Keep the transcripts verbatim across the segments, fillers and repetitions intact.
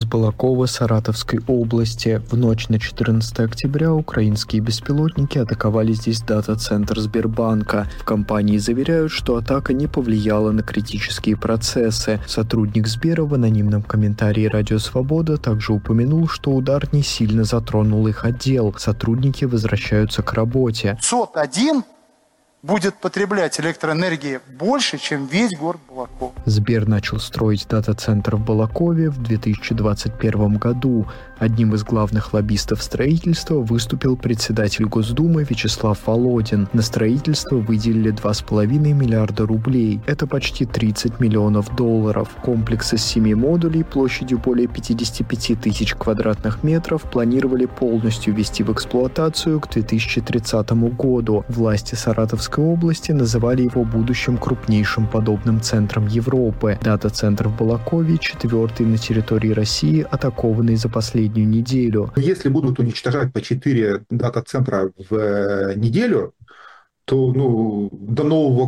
Балаково Саратовской области. В ночь на четырнадцатое октября украинские беспилотники атаковали здесь дата-центр Сбербанка. В компании заверяют, что атака не повлияла на критические процессы. Сотрудник Сбера в анонимном комментарии «Радио Свобода» также упомянул, что удар не сильно затронул их отдел. Сотрудники возвращаются к работе. СОТ один будет потреблять электроэнергии больше, чем весь город Балаково. Сбер начал строить дата-центр в Балакове в две тысячи двадцать первом году. Одним из главных лоббистов строительства выступил председатель Госдумы Вячеслав Володин. На строительство выделили два с половиной миллиарда рублей. Это почти тридцать миллионов долларов. Комплекс из семи модулей площадью более пятьдесят пять тысяч квадратных метров планировали полностью ввести в эксплуатацию к две тысячи тридцатому году. Власти Саратовской области называли его будущим крупнейшим подобным центром Европы. Дата-центр в Балакове четвертый на территории России, атакованный за последнюю неделю. Если будут уничтожать по четыре дата-центра в неделю, то ну, до Нового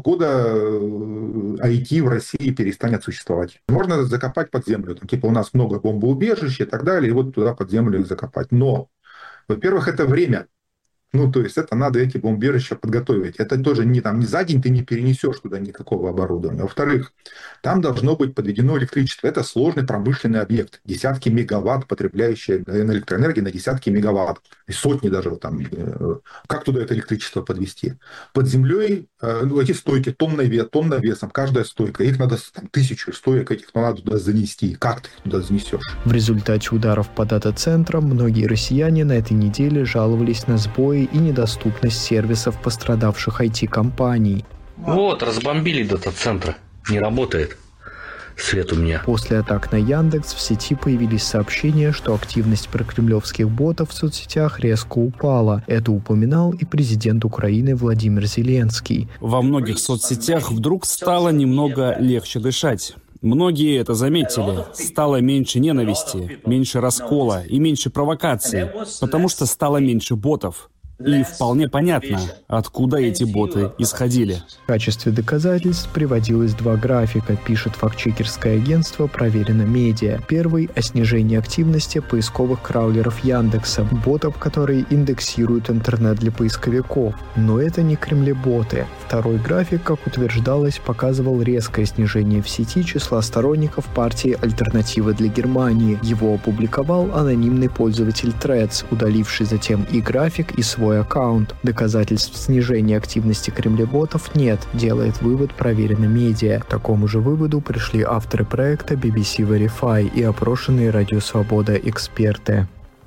года ай ти в России перестанет существовать. Можно закопать под землю. Там, типа у нас много бомбоубежищ и так далее, и вот туда под землю их закопать. Но, во-первых, это время. Ну, то есть это надо эти бомбоубежища подготовить. Это тоже не, там, не за день ты не перенесешь туда никакого оборудования. Во-вторых, там должно быть подведено электричество. Это сложный промышленный объект. Десятки мегаватт, потребляющие электроэнергии на десятки мегаватт. И сотни даже. Там, как туда это электричество подвести? Под землей ну, эти стойки тонной, тонной весом, каждая стойка. Их надо там, тысячу стоек, этих надо туда занести. Как ты их туда занесешь? В результате ударов по дата-центрам многие россияне на этой неделе жаловались на сбои и недоступность сервисов пострадавших ай ти-компаний. Вот, разбомбили дата-центры. Не работает. Свет у меня. После атак на Яндекс в сети появились сообщения, что активность прокремлевских ботов в соцсетях резко упала. Это упоминал и президент Украины Владимир Зеленский. Во многих соцсетях вдруг стало немного легче дышать. Многие это заметили. Стало меньше ненависти, меньше раскола и меньше провокаций, потому что стало меньше ботов. И вполне понятно, откуда эти боты исходили. В качестве доказательств приводилось два графика, пишет фактчекерское агентство «Проверено медиа». Первый – о снижении активности поисковых краулеров Яндекса, ботов, которые индексируют интернет для поисковиков. Но это не кремлеботы. Второй график, как утверждалось, показывал резкое снижение в сети числа сторонников партии «Альтернатива для Германии». Его опубликовал анонимный пользователь Threads, удаливший затем и график, и свой аккаунт. Доказательств снижения активности кремлеботов нет, делает вывод «Проверено медиа». К такому же выводу пришли авторы проекта би би си Verify и опрошенные «Радио Свобода» эксперты.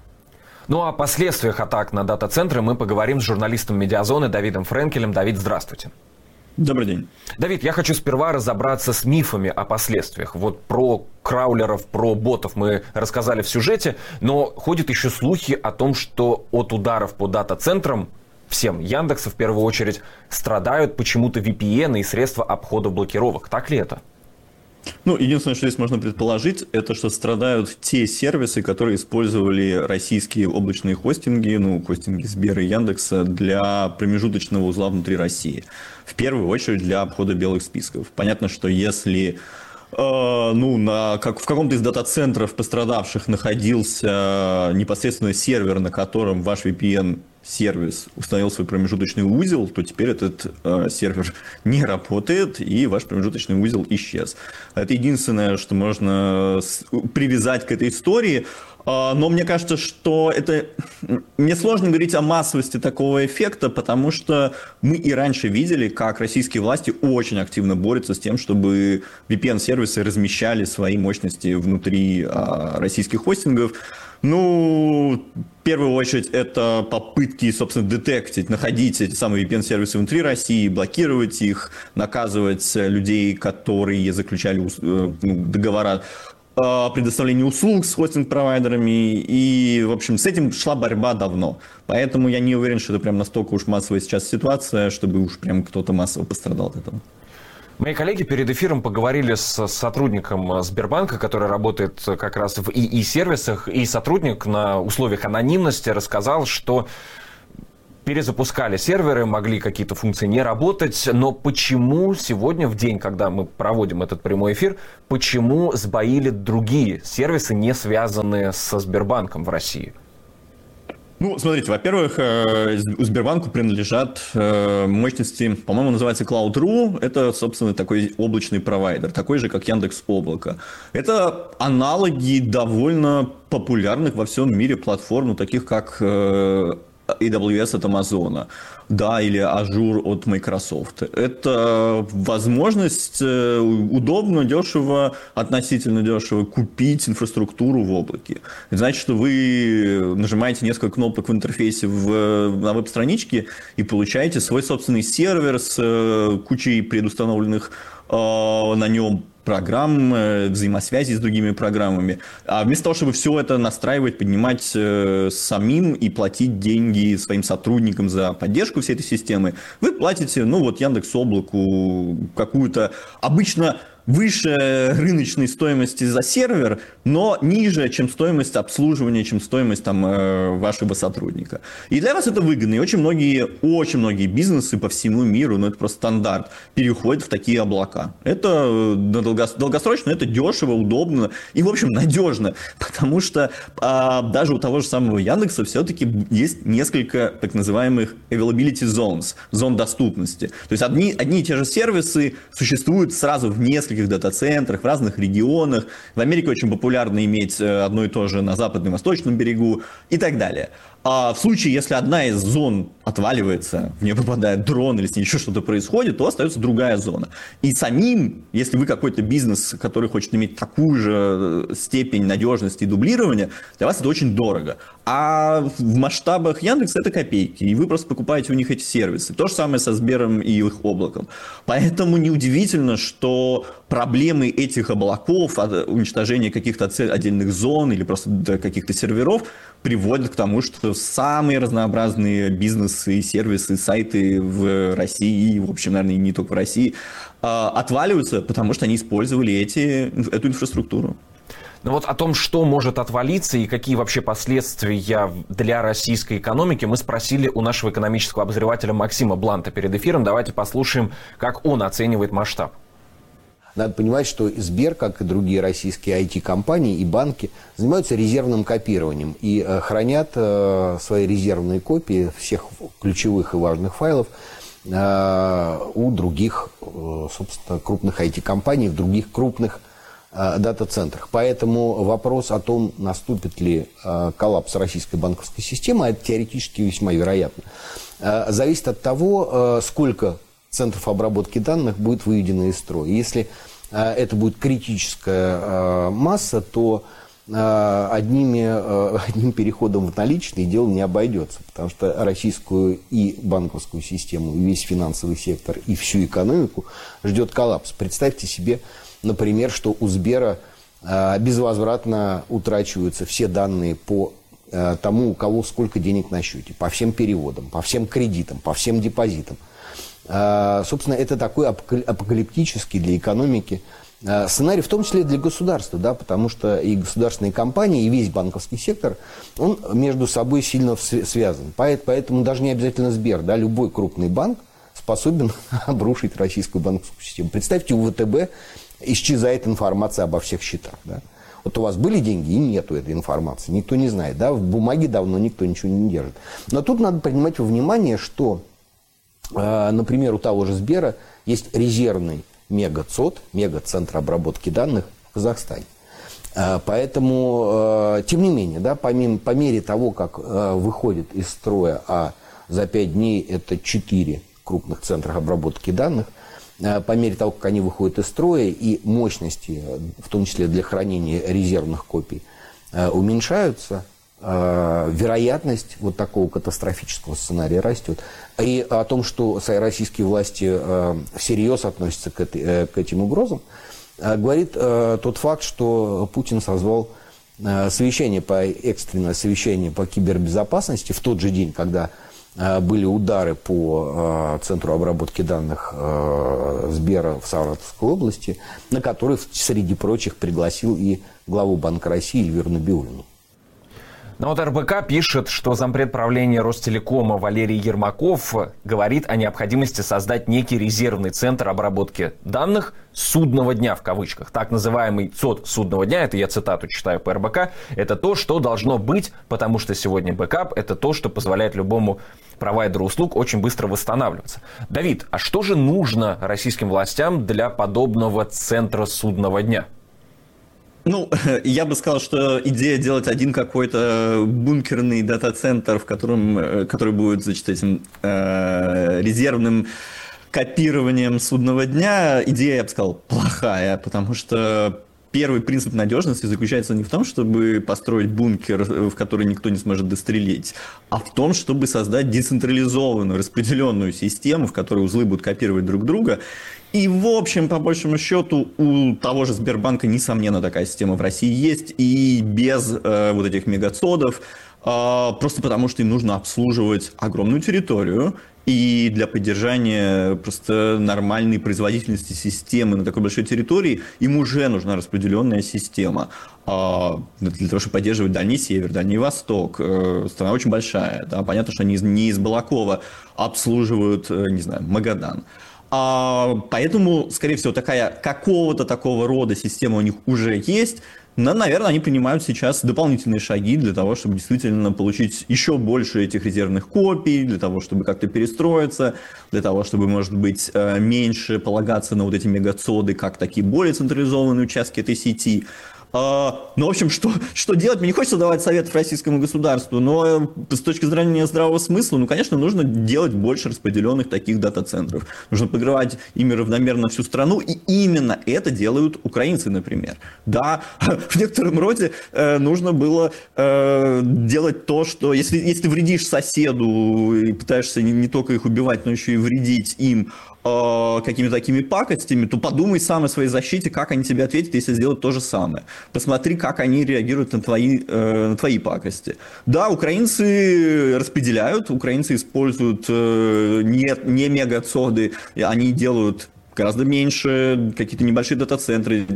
Ну а о последствиях атак на дата-центры мы поговорим с журналистом «Медиазоны» Давидом Френкелем. Давид, здравствуйте. Добрый день. Давид, я хочу сперва разобраться с мифами о последствиях. Вот про краулеров, про ботов мы рассказали в сюжете, но ходят еще слухи о том, что от ударов по дата-центрам всем Яндекса в первую очередь страдают почему-то ви пи эн и средства обхода блокировок. Так ли это? Ну, единственное, что здесь можно предположить, это что страдают те сервисы, которые использовали российские облачные хостинги, ну, хостинги Сбера и Яндекса для промежуточного узла внутри России. В первую очередь для обхода белых списков. Понятно, что если э, ну, на, как в каком-то из дата-центров пострадавших находился непосредственно сервер, на котором ваш ви пи эн сервис установил свой промежуточный узел, то теперь этот э, сервер не работает, и ваш промежуточный узел исчез. Это единственное, что можно привязать к этой истории. Э, но мне кажется, что это... Мне сложно говорить о массовости такого эффекта, потому что мы и раньше видели, как российские власти очень активно борются с тем, чтобы ви пи эн-сервисы размещали свои мощности внутри э, российских хостингов. Ну, в первую очередь, это попытки, собственно, детектить, находить эти самые ви пи эн-сервисы внутри России, блокировать их, наказывать людей, которые заключали договора о предоставлении услуг с хостинг-провайдерами. И, в общем, с этим шла борьба давно. Поэтому я не уверен, что это прям настолько уж массовая сейчас ситуация, чтобы уж прям кто-то массово пострадал от этого. Мои коллеги перед эфиром поговорили с сотрудником Сбербанка, который работает как раз в ИИ-сервисах, и сотрудник на условиях анонимности рассказал, что перезапускали серверы, могли какие-то функции не работать, но почему сегодня, в день, когда мы проводим этот прямой эфир, почему сбоили другие сервисы, не связанные со Сбербанком в России? Ну, смотрите, во-первых, Сбербанку принадлежат мощности, по-моему, называется Cloud.ru. Это, собственно, такой облачный провайдер, такой же, как Яндекс.Облако. Это аналоги довольно популярных во всем мире платформ, ну, таких как эй дабл ю эс от Амазона, да, или Azure от Microsoft. Это возможность удобно, дешево, относительно дешево купить инфраструктуру в облаке. Это значит, что вы нажимаете несколько кнопок в интерфейсе в, на веб-страничке и получаете свой собственный сервер с кучей предустановленных э, на нем программ, взаимосвязи с другими программами. А вместо того, чтобы все это настраивать, поднимать э, самим и платить деньги своим сотрудникам за поддержку всей этой системы, вы платите, ну вот, Яндекс.Облаку какую-то обычно выше рыночной стоимости за сервер, но ниже, чем стоимость обслуживания, чем стоимость там, вашего сотрудника. И для вас это выгодно. И очень многие, очень многие бизнесы по всему миру, ну это просто стандарт, переходят в такие облака. Это долгосрочно, это дешево, удобно и, в общем, надежно. Потому что а, даже у того же самого Яндекса все-таки есть несколько так называемых availability zones, зон доступности. То есть одни, одни и те же сервисы существуют сразу в нескольких дата-центрах, в разных регионах. В Америке очень популярно иметь одно и то же на западном и восточном берегу и так далее. А в случае, если одна из зон отваливается, в нее попадает дрон или с ней еще что-то происходит, то остается другая зона. И самим, если вы какой-то бизнес, который хочет иметь такую же степень надежности и дублирования, для вас это очень дорого. А в масштабах Яндекса это копейки, и вы просто покупаете у них эти сервисы. То же самое со Сбером и их облаком. Поэтому неудивительно, что проблемы этих облаков, уничтожение каких-то отдельных зон или просто каких-то серверов приводят к тому, что самые разнообразные бизнесы, сервисы, сайты в России, в общем, наверное, и не только в России, отваливаются, потому что они использовали эти, эту инфраструктуру. Ну вот о том, что может отвалиться и какие вообще последствия для российской экономики, мы спросили у нашего экономического обозревателя Максима Бланта перед эфиром. Давайте послушаем, как он оценивает масштаб. Надо понимать, что Сбер, как и другие российские ай ти-компании и банки, занимаются резервным копированием и э, хранят э, свои резервные копии всех ключевых и важных файлов э, у других, э, собственно, крупных ай ти-компаний, в других крупных э, дата-центрах. Поэтому вопрос о том, наступит ли э, коллапс российской банковской системы, это теоретически весьма вероятно, э, зависит от того, э, сколько центров обработки данных будет выведено из строя. Если э, это будет критическая э, масса, то э, одними, э, одним переходом в наличные дело не обойдется, потому что российскую и банковскую систему, и весь финансовый сектор, и всю экономику ждет коллапс. Представьте себе, например, что у Сбера э, безвозвратно утрачиваются все данные по э, тому, у кого сколько денег на счете, по всем переводам, по всем кредитам, по всем депозитам. Собственно, это такой апокалиптический для экономики сценарий, в том числе и для государства, да, потому что и государственные компании, и весь банковский сектор, он между собой сильно связан. Поэтому даже не обязательно Сбер, да, любой крупный банк способен обрушить российскую банковскую систему. Представьте, у вэ тэ бэ исчезает информация обо всех счетах. Да. Вот у вас были деньги, и нету этой информации, никто не знает. Да, в бумаге давно никто ничего не держит. Но тут надо принимать во внимание, что например, у того же Сбера есть резервный мега-ЦОД, мега-центр обработки данных в Казахстане. Поэтому, тем не менее, да, помимо, по мере того, как выходит из строя, а за пять дней это четыре крупных центра обработки данных, по мере того, как они выходят из строя и мощности, в том числе для хранения резервных копий, уменьшаются, вероятность вот такого катастрофического сценария растет. И о том, что российские власти всерьез относятся к, этой, к этим угрозам, говорит тот факт, что Путин созвал совещание по, экстренное совещание по кибербезопасности в тот же день, когда были удары по центру обработки данных Сбера в Саратовской области, на который, среди прочих, пригласил и главу Банка России Эльвиру Набиуллину. Но вот эр бэ ка пишет, что зампред правления Ростелекома Валерий Ермаков говорит о необходимости создать некий резервный центр обработки данных судного дня в кавычках. Так называемый ЦОД судного дня, это я цитату читаю по эр бэ ка, это то, что должно быть, потому что сегодня бэкап – это то, что позволяет любому провайдеру услуг очень быстро восстанавливаться. Давид, а что же нужно российским властям для подобного центра судного дня? Ну, я бы сказал, что идея делать один какой-то бункерный дата-центр, в котором, который будет, значит, этим э, резервным копированием судного дня, идея, я бы сказал, плохая, потому что первый принцип надежности заключается не в том, чтобы построить бункер, в который никто не сможет дострелить, а в том, чтобы создать децентрализованную, распределенную систему, в которой узлы будут копировать друг друга. И, в общем, по большому счету, у того же Сбербанка, несомненно, такая система в России есть, и без э, вот этих мегацодов, э, просто потому что им нужно обслуживать огромную территорию, и для поддержания просто нормальной производительности системы на такой большой территории им уже нужна распределенная система. А для того, чтобы поддерживать Дальний Север, Дальний Восток, э, страна очень большая, да, понятно, что они не из Балакова обслуживают, э, не знаю, Магадан. А, поэтому, скорее всего, такая какого-то такого рода система у них уже есть. Но, наверное, они принимают сейчас дополнительные шаги для того, чтобы действительно получить еще больше этих резервных копий, для того, чтобы как-то перестроиться, для того, чтобы, может быть, меньше полагаться на вот эти мегацоды, как такие более централизованные участки этой сети. Ну, в общем, что, что делать? Мне не хочется давать советов российскому государству, но с точки зрения здравого смысла, ну, конечно, нужно делать больше распределенных таких дата-центров. Нужно покрывать ими равномерно всю страну, и именно это делают украинцы, например. Да, в некотором роде э, нужно было э, делать то, что если, если ты вредишь соседу и пытаешься не, не только их убивать, но еще и вредить им, какими-то такими пакостями, то подумай сам о своей защите, как они тебе ответят, если сделают то же самое. Посмотри, как они реагируют на твои, э, на твои пакости. Да, украинцы распределяют, украинцы используют э, не, не мегацоды, они делают гораздо меньше, какие-то небольшие дата-центры,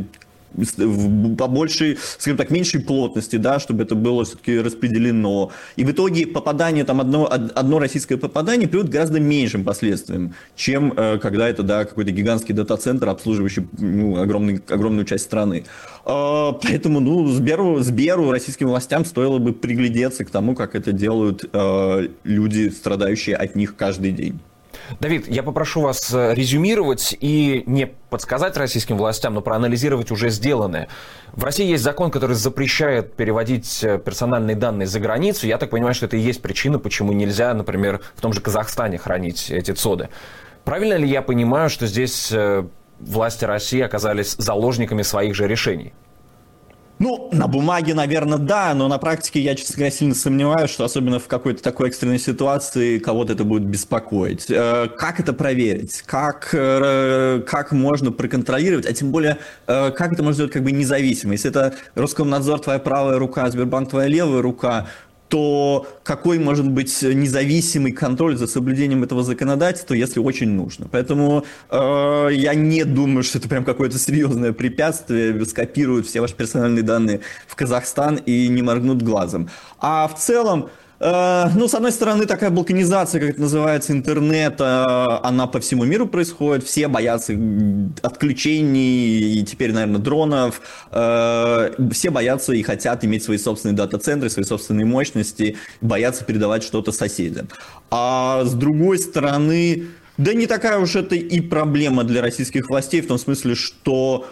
по большей, скажем так, меньшей плотности, да, чтобы это было все-таки распределено. И в итоге попадание, там одно, одно российское попадание приводит к гораздо меньшим последствиям, чем э, когда это, да, какой-то гигантский дата-центр, обслуживающий, ну, огромный, огромную часть страны. Э, поэтому, ну, Сберу, Сберу, российским властям стоило бы приглядеться к тому, как это делают э, люди, страдающие от них каждый день. Давид, я попрошу вас резюмировать и не подсказать российским властям, но проанализировать уже сделанное. В России есть закон, который запрещает переводить персональные данные за границу. Я так понимаю, что это и есть причина, почему нельзя, например, в том же Казахстане хранить эти цоды. Правильно ли я понимаю, что здесь власти России оказались заложниками своих же решений? Ну, на бумаге, наверное, да, но на практике я, честно говоря, сильно сомневаюсь, что особенно в какой-то такой экстренной ситуации кого-то это будет беспокоить. Как это проверить? Как, как можно проконтролировать? А тем более, как это можно сделать как бы независимо? Если это Роскомнадзор твоя правая рука, Сбербанк твоя левая рука, то какой может быть независимый контроль за соблюдением этого законодательства, если очень нужно. Поэтому э, я не думаю, что это прям какое-то серьезное препятствие, скопируют все ваши персональные данные в Казахстан и не моргнут глазом. А в целом, э, ну, с одной стороны, такая балканизация, как это называется, интернета, она по всему миру происходит, все боятся отключений и теперь, наверное, дронов, э, все боятся и хотят иметь свои собственные дата-центры, свои собственные мощности, боятся передавать что-то соседям. А с другой стороны, да не такая уж это и проблема для российских властей, в том смысле, что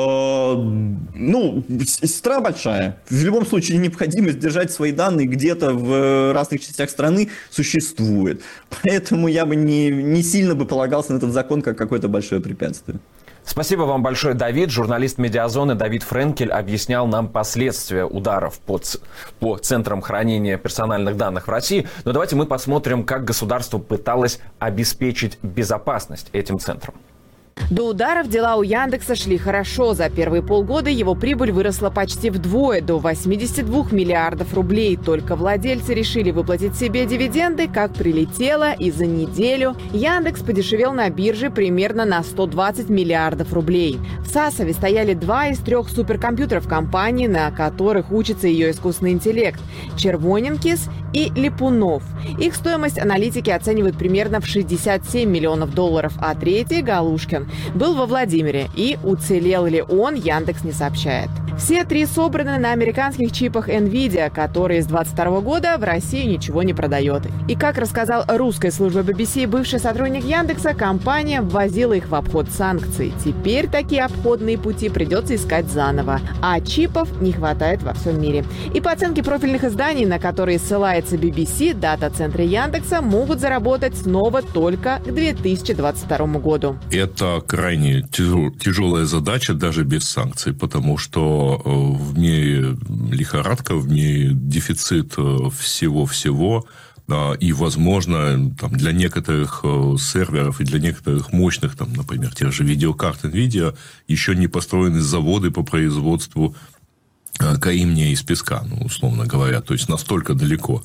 ну, страна большая. В любом случае необходимость держать свои данные где-то в разных частях страны существует. Поэтому я бы не, не сильно бы полагался на этот закон как какое-то большое препятствие. Спасибо вам большое, Давид. Журналист «Медиазоны» Давид Френкель объяснял нам последствия ударов по, по центрам хранения персональных данных в России. Но давайте мы посмотрим, как государство пыталось обеспечить безопасность этим центрам. До ударов дела у Яндекса шли хорошо. За первые полгода его прибыль выросла почти вдвое, до восемьдесят два миллиардов рублей. Только владельцы решили выплатить себе дивиденды, как прилетело, и за неделю Яндекс подешевел на бирже примерно на сто двадцать миллиардов рублей. В Сасове стояли два из трех суперкомпьютеров компании, на которых учится ее искусственный интеллект – Червоненкис и Липунов. Их стоимость аналитики оценивают примерно в шестьдесят семь миллионов долларов, а третий, Галушкин, был во Владимире, и уцелел ли он, Яндекс не сообщает. Все три собраны на американских чипах NVIDIA, которые с двадцать второго года в России ничего не продает. И как рассказал русской службе би би си бывший сотрудник Яндекса, компания ввозила их в обход санкций. Теперь такие обходные пути придется искать заново, а чипов не хватает во всем мире. И по оценке профильных изданий, на которые ссылается би би си, дата-центры Яндекса могут заработать снова только к две тысячи двадцать второму году. Это крайне тяжелая задача даже без санкций, потому что в мире лихорадка, в мире дефицит всего-всего, и, возможно, там, для некоторых серверов и для некоторых мощных, там, например, тех же видеокарт NVIDIA, еще не построены заводы по производству кремния из песка, ну, условно говоря, то есть настолько далеко,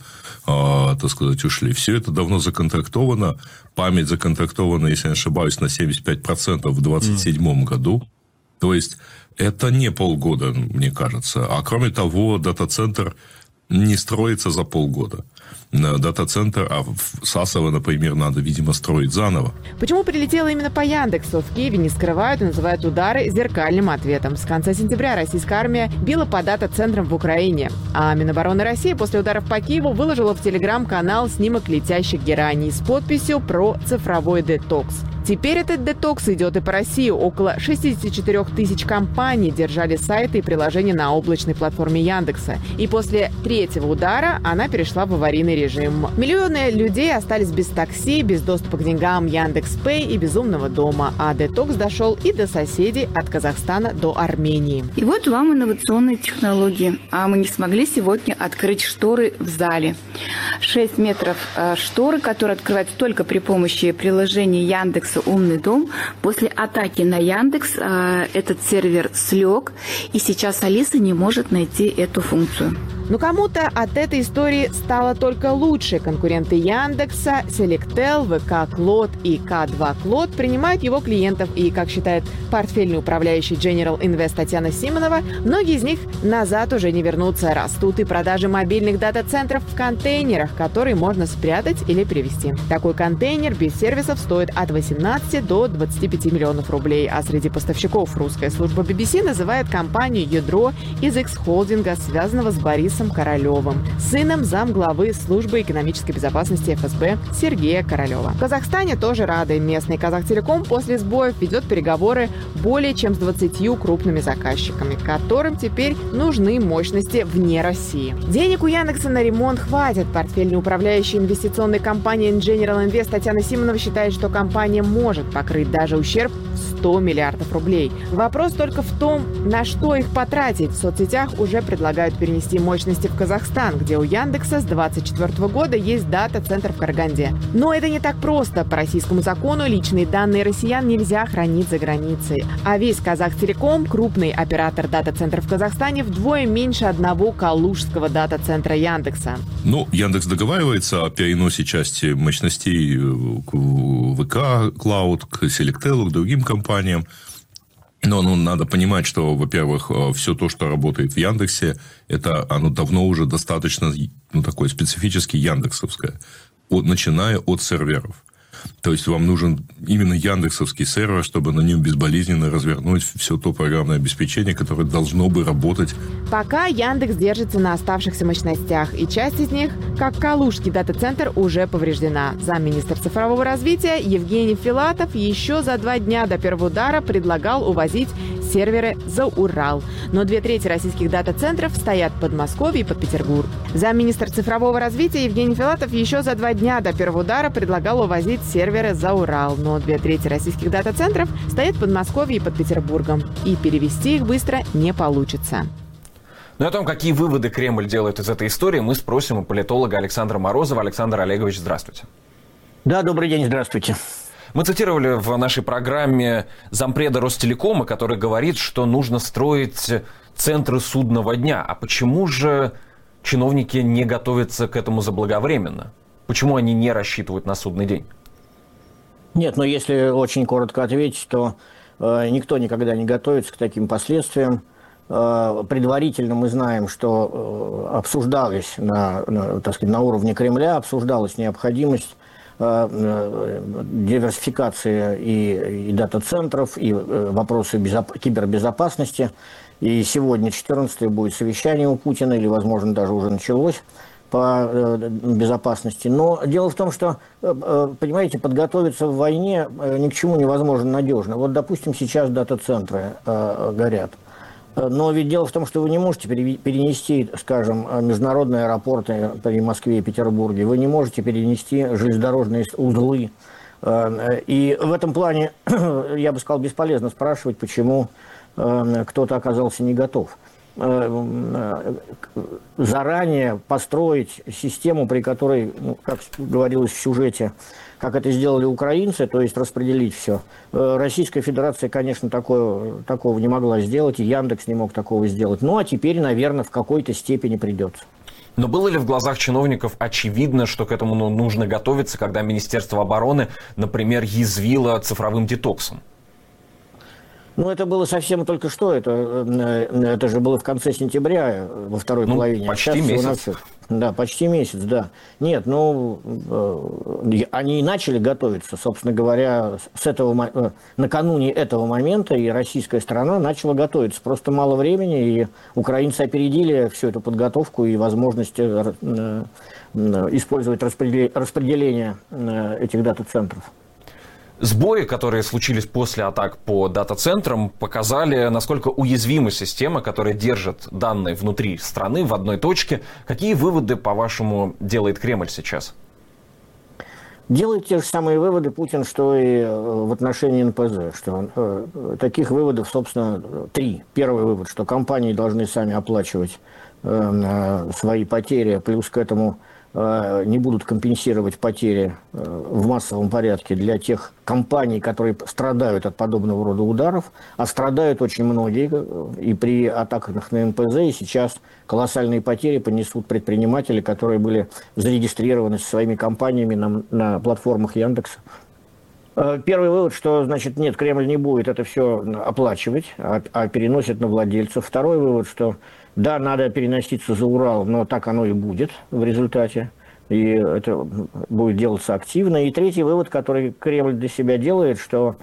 э, так сказать, ушли. Все это давно законтрактовано, память законтрактована, если я не ошибаюсь, на семьдесят пять процентов в двадцать седьмом году, то есть это не полгода, мне кажется, а кроме того, дата-центр не строится за полгода. Дата-центр, а в Сасово, например, надо, видимо, строить заново. Почему прилетело именно по Яндексу? В Киеве не скрывают и называют удары зеркальным ответом. С конца сентября российская армия била по дата-центрам в Украине. А Минобороны России после ударов по Киеву выложила в Телеграм-канал снимок летящих гераний с подписью про цифровой детокс. Теперь этот детокс идет и по России. Около шестьдесят четыре тысяч компаний держали сайты и приложения на облачной платформе Яндекса. И после третьего удара она перешла в аварийный режим. Миллионы людей остались без такси, без доступа к деньгам Яндекс.Пэй и без умного дома. А детокс дошел и до соседей от Казахстана до Армении. И вот вам инновационные технологии. А мы не смогли сегодня открыть шторы в зале. шесть метров шторы, которые открываются только при помощи приложения Яндекса «Умный дом». После атаки на Яндекс этот сервер слег, и сейчас Алиса не может найти эту функцию. Но кому-то от этой истории стало только лучше. Конкуренты Яндекса, Селектел, ВК Клод и Ка два Клод принимают его клиентов. И, как считает портфельный управляющий General Invest Татьяна Симонова, многие из них назад уже не вернутся. Растут и продажи мобильных дата-центров в контейнерах, которые можно спрятать или перевезти. Такой контейнер без сервисов стоит от восемнадцати до двадцати пяти миллионов рублей. А среди поставщиков русская служба би би си называет компанию «Ядро» из X-холдинга, связанного с Борисом Королевым, сыном замглавы службы экономической безопасности эф эс бэ Сергея Королева. В Казахстане тоже рады. Местный Казахтелеком после сбоев ведет переговоры более чем с двадцатью крупными заказчиками, которым теперь нужны мощности вне России. Денег у Яндекса на ремонт хватит. Портфельный управляющий инвестиционной компании General Invest Татьяна Симонова считает, что компания может покрыть даже ущерб в сто миллиардов рублей. Вопрос только в том, на что их потратить. В соцсетях уже предлагают перенести мощности в Казахстан, где у Яндекса с двадцать четвёртого года есть дата-центр в Караганде. Но это не так просто. По российскому закону личные данные россиян нельзя хранить за границей. А весь Казахтелеком, крупный оператор дата-центров в Казахстане, вдвое меньше одного калужского дата-центра Яндекса. Ну, Яндекс договаривается о переносе части мощностей к ВК Клауд, к Селектелу, к другим компаниям. Но ну, надо понимать, что, во-первых, все то, что работает в Яндексе, это оно давно уже достаточно, ну, такое специфически яндексовское, от, начиная от серверов. То есть вам нужен именно яндексовский сервер, чтобы на нем безболезненно развернуть все то программное обеспечение, которое должно бы работать. Пока Яндекс держится на оставшихся мощностях, и часть из них, как Калужский дата-центр, уже повреждена. Замминистра цифрового развития Евгений Филатов еще за два дня до первого удара предлагал увозить серверы за Урал. Но две трети российских дата-центров стоят в Подмосковье и Подпетербург. Замминистра цифрового развития Евгений Филатов еще за два дня до первого удара предлагал увозить серверы за Урал. Но две трети российских дата-центров стоят в Подмосковье и под Петербургом. И перевести их быстро не получится. Ну и о том, какие выводы Кремль делает из этой истории, мы спросим у политолога Александра Морозова. Александр Олегович, здравствуйте. Да, добрый день, здравствуйте. Мы цитировали в нашей программе зампреда Ростелекома, который говорит, что нужно строить центры судного дня. А почему же чиновники не готовятся к этому заблаговременно? Почему они не рассчитывают на судный день? Нет, но если очень коротко ответить, то э, никто никогда не готовится к таким последствиям. Э, предварительно мы знаем, что э, обсуждалось на, на, так сказать, на уровне Кремля, обсуждалась необходимость э, э, диверсификации и, и дата-центров, и э, вопросы безоп- кибербезопасности. И сегодня, четырнадцатое, будет совещание у Путина, или, возможно, даже уже началось, по э, безопасности. Но дело в том, что, э, понимаете, подготовиться в войне э, ни к чему невозможно надежно. Вот, допустим, сейчас дата-центры э, горят. Но ведь дело в том, что вы не можете перенести, скажем, международные аэропорты при Москве и Петербурге, вы не можете перенести железнодорожные узлы. И в этом плане, я бы сказал, бесполезно спрашивать, почему кто-то оказался не готов. Заранее построить систему, при которой, ну, как говорилось в сюжете, как это сделали украинцы, то есть распределить все. Российская Федерация, конечно, такое, такого не могла сделать, и Яндекс не мог такого сделать. Ну, а теперь, наверное, в какой-то степени придется. Но было ли в глазах чиновников очевидно, что к этому нужно готовиться, когда Министерство обороны, например, язвило цифровым детоксом? Ну, это было совсем только что, это, это же было в конце сентября, во второй ну, половине. Почти месяц. Да, почти месяц, да. Нет, ну, они и начали готовиться, собственно говоря, с этого, накануне этого момента, и российская сторона начала готовиться. Просто мало времени, и украинцы опередили всю эту подготовку и возможность использовать распределение этих дата-центров. Сбои, которые случились после атак по дата-центрам, показали, насколько уязвима система, которая держит данные внутри страны в одной точке. Какие выводы, по-вашему, делает Кремль сейчас? Делает те же самые выводы Путин, что и в отношении эн пэ зэ. Что, э, таких выводов, собственно, три. Первый вывод, что компании должны сами оплачивать э, свои потери, плюс к этому не будут компенсировать потери в массовом порядке для тех компаний, которые страдают от подобного рода ударов, а страдают очень многие, и при атаках на эн пэ зэ, и сейчас колоссальные потери понесут предприниматели, которые были зарегистрированы со своими компаниями на, на платформах Яндекса. Первый вывод, что, значит, нет, Кремль не будет это все оплачивать, а, а переносит на владельцев. Второй вывод, что да, надо переноситься за Урал, но так оно и будет в результате, и это будет делаться активно. И третий вывод, который Кремль для себя делает, что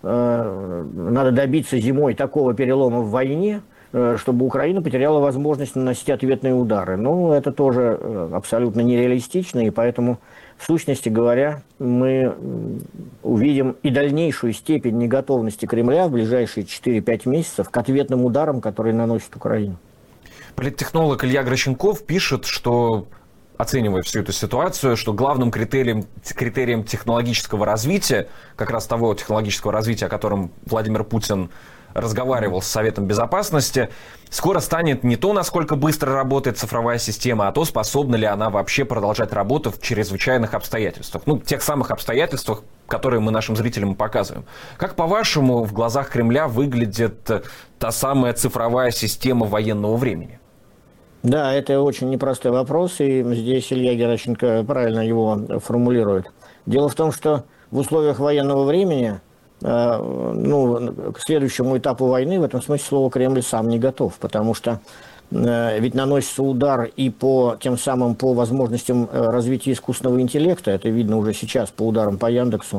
э, надо добиться зимой такого перелома в войне, э, чтобы Украина потеряла возможность наносить ответные удары. Ну, это тоже абсолютно нереалистично, и поэтому, в сущности говоря, мы увидим и дальнейшую степень неготовности Кремля в ближайшие четыре-пять месяцев к ответным ударам, которые наносит Украина. Политтехнолог Илья Гращенков пишет, что, оценивая всю эту ситуацию, что главным критерием, критерием технологического развития, как раз того технологического развития, о котором Владимир Путин разговаривал с Советом Безопасности, скоро станет не то, насколько быстро работает цифровая система, а то, способна ли она вообще продолжать работу в чрезвычайных обстоятельствах. Ну, тех самых обстоятельствах, которые мы нашим зрителям показываем. Как, по-вашему, в глазах Кремля выглядит та самая цифровая система военного времени? Да, это очень непростой вопрос, и здесь Илья Геращенко правильно его формулирует. Дело в том, что в условиях военного времени, э, ну, к следующему этапу войны, в этом смысле слова, Кремль сам не готов, потому что э, ведь наносится удар и по тем самым по возможностям развития искусственного интеллекта, это видно уже сейчас по ударам по Яндексу,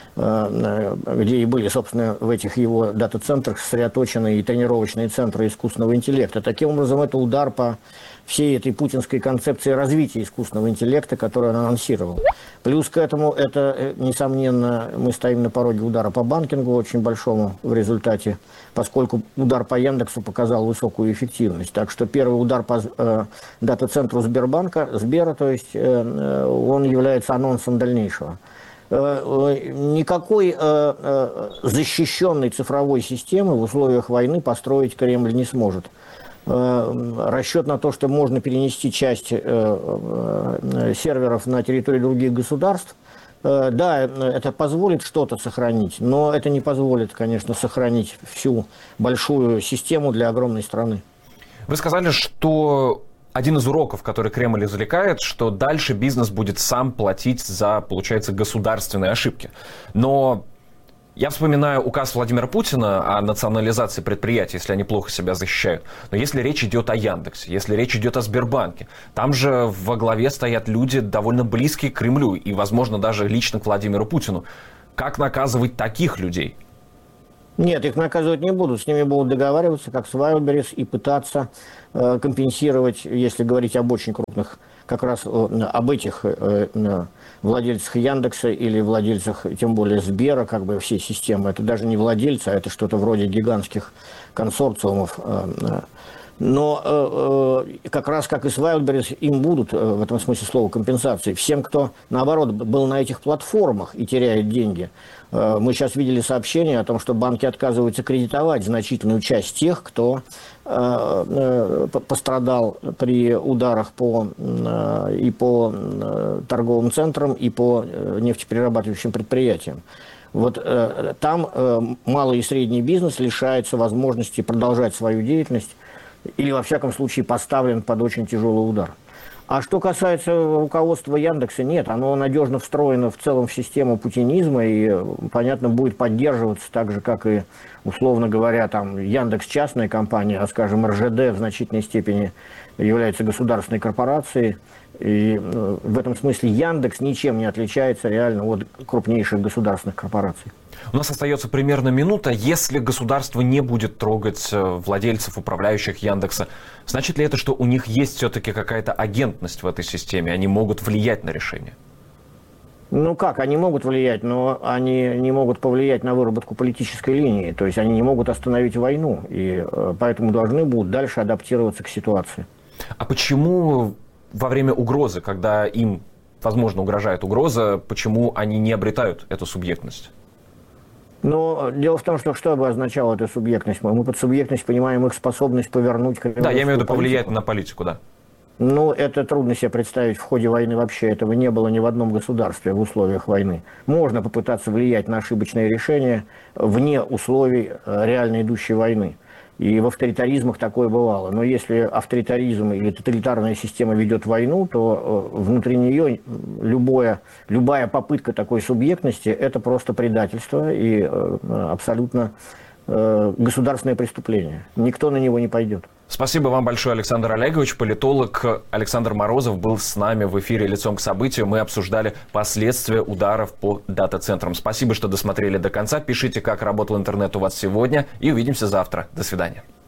э, где и были, собственно, в этих его дата-центрах сосредоточены и тренировочные центры искусственного интеллекта. Таким образом, это удар по всей этой путинской концепции развития искусственного интеллекта, которую он анонсировал. Плюс к этому, это, несомненно, мы стоим на пороге удара по банкингу, очень большому в результате, поскольку удар по Яндексу показал высокую эффективность. Так что первый удар по э, дата-центру Сбербанка, Сбера, то есть, э, он является анонсом дальнейшего. Никакой защищенной цифровой системы в условиях войны построить Кремль не сможет. Расчет на то, что можно перенести часть серверов на территорию других государств, Да, это позволит что-то сохранить, но это не позволит, конечно, сохранить всю большую систему для огромной страны. Вы сказали, что один из уроков, который Кремль извлекает, что дальше бизнес будет сам платить за, получается, государственные ошибки. Но я вспоминаю указ Владимира Путина о национализации предприятий, если они плохо себя защищают. Но если речь идет о Яндексе, если речь идет о Сбербанке, там же во главе стоят люди довольно близкие к Кремлю и, возможно, даже лично к Владимиру Путину. Как наказывать таких людей? Нет, их наказывать не будут. С ними будут договариваться, как с Wildberries, и пытаться э, компенсировать, если говорить об очень крупных, как раз э, об этих э, владельцах Яндекса или владельцах, тем более Сбера, как бы всей системы. Это даже не владельцы, а это что-то вроде гигантских консорциумов. Но э, как раз как и с Wildberries, им будут, в этом смысле слова, компенсации. Всем, кто, наоборот, был на этих платформах и теряет деньги. Э, мы сейчас видели сообщение о том, что банки отказываются кредитовать значительную часть тех, кто э, э, пострадал при ударах по, э, и по э, торговым центрам, и по э, нефтеперерабатывающим предприятиям. Вот э, там э, малый и средний бизнес лишается возможности продолжать свою деятельность, или, во всяком случае, поставлен под очень тяжелый удар. А что касается руководства Яндекса, нет, оно надежно встроено в целом в систему путинизма и, понятно, будет поддерживаться так же, как и, условно говоря, там Яндекс частная компания, а, скажем, эр жэ дэ в значительной степени является государственной корпорацией. И в этом смысле Яндекс ничем не отличается реально от крупнейших государственных корпораций. У нас остается примерно минута. Если государство не будет трогать владельцев, управляющих Яндекса, значит ли это, что у них есть все-таки какая-то агентность в этой системе? Они могут влиять на решение? Ну как, они могут влиять, но они не могут повлиять на выработку политической линии. То есть они не могут остановить войну. И поэтому должны будут дальше адаптироваться к ситуации. А почему во время угрозы, когда им, возможно, угрожает угроза, почему они не обретают эту субъектность? Но дело в том, что что бы означала эта субъектность? Мы под субъектность понимаем их способность повернуть... Да, я имею в виду повлиять на политику, да. Ну, это трудно себе представить в ходе войны вообще. Этого не было ни в одном государстве в условиях войны. Можно попытаться влиять на ошибочные решения вне условий реально идущей войны. И в авторитаризмах такое бывало. Но если авторитаризм или тоталитарная система ведет войну, то внутри нее любое, любая попытка такой субъектности – это просто предательство и абсолютно государственное преступление. Никто на него не пойдет. Спасибо вам большое, Александр Олегович. Политолог Александр Морозов был с нами в эфире «Лицом к событию». Мы обсуждали последствия ударов по дата-центрам. Спасибо, что досмотрели до конца. Пишите, как работал интернет у вас сегодня. И увидимся завтра. До свидания.